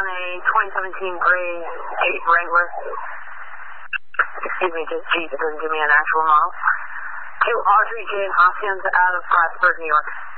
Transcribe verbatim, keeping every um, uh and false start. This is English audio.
on a twenty seventeen gray Jeep Wrangler. Excuse me, just Jeep. It doesn't give me an actual model. To Audrey J. Hoskins out of Plattsburgh, New York.